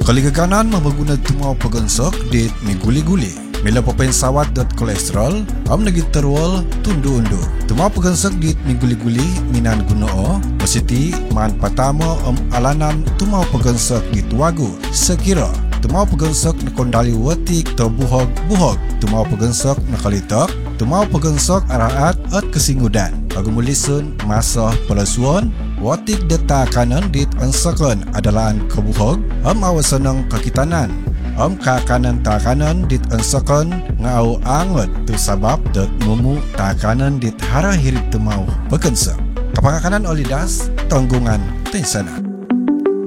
Kali kekanan membangun tumau pegensok dit miguli-guli. Mila papensawat dot kolesterol, nagit terwal tundu-undu. Tumau pegensok dit miguli-guli minan gunoo, masiti man patamo alanan tumau pegensok dit wagu. Sekira, tumau pegensok na kondali watik to buhog-buhog. Tumau pegensok na kalitok, tumau pegensok araat at kesingudan. Agumulisun masa pelasuan, watik deta kanan dit ansakon adalah kebuhog, awasanang kakitanan. Kakanan takanan dit ansakon ngau angot tu sabab dat mumu takanan dit hara hirit tumau pegensok. Kapakanan olidas tanggungan tensana.